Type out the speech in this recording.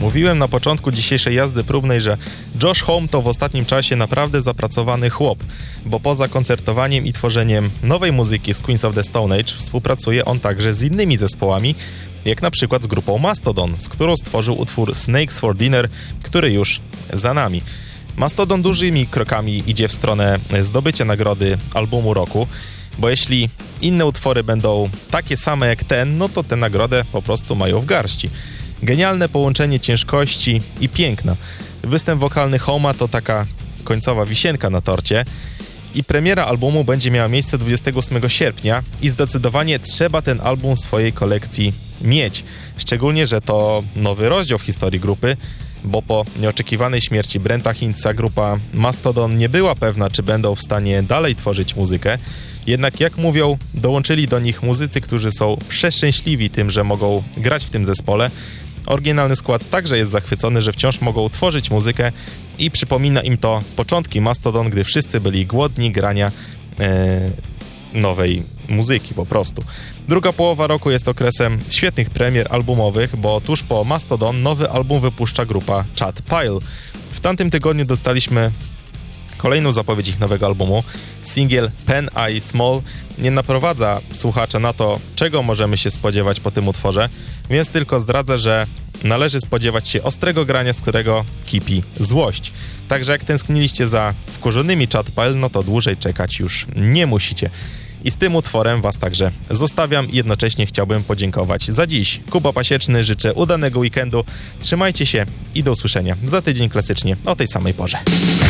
Mówiłem na początku dzisiejszej jazdy próbnej, że Josh Homme to w ostatnim czasie naprawdę zapracowany chłop, bo poza koncertowaniem i tworzeniem nowej muzyki z Queens of the Stone Age współpracuje on także z innymi zespołami, jak na przykład z grupą Mastodon, z którą stworzył utwór Snakes for Dinner, który już za nami. Mastodon dużymi krokami idzie w stronę zdobycia nagrody albumu roku, bo jeśli inne utwory będą takie same jak ten, no to tę nagrodę po prostu mają w garści. Genialne połączenie ciężkości i piękna. Występ wokalny Homma to taka końcowa wisienka na torcie i premiera albumu będzie miała miejsce 28 sierpnia i zdecydowanie trzeba ten album w swojej kolekcji mieć. Szczególnie, że to nowy rozdział w historii grupy, bo po nieoczekiwanej śmierci Brenta Hintza grupa Mastodon nie była pewna, czy będą w stanie dalej tworzyć muzykę. Jednak jak mówią, dołączyli do nich muzycy, którzy są przeszczęśliwi tym, że mogą grać w tym zespole. Oryginalny skład także jest zachwycony, że wciąż mogą tworzyć muzykę i przypomina im to początki Mastodon, gdy wszyscy byli głodni grania nowej muzyki po prostu. Druga połowa roku jest okresem świetnych premier albumowych, bo tuż po Mastodon nowy album wypuszcza grupa Chad Pile. W tamtym tygodniu dostaliśmy kolejną zapowiedź ich nowego albumu. Singiel Pen I Small nie naprowadza słuchacza na to, czego możemy się spodziewać po tym utworze, więc tylko zdradza, że należy spodziewać się ostrego grania, z którego kipi złość. Także jak tęskniliście za wkurzonymi Chad Pile, no to dłużej czekać już nie musicie. I z tym utworem was także zostawiam i jednocześnie chciałbym podziękować za dziś. Kuba Pasieczny, życzę udanego weekendu, trzymajcie się i do usłyszenia za tydzień klasycznie o tej samej porze.